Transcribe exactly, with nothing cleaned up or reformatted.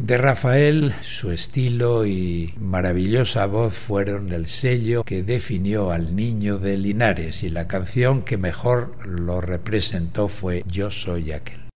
De Rafael, su estilo y maravillosa voz fueron el sello que definió al niño de Linares, y la canción que mejor lo representó fue Yo soy aquel.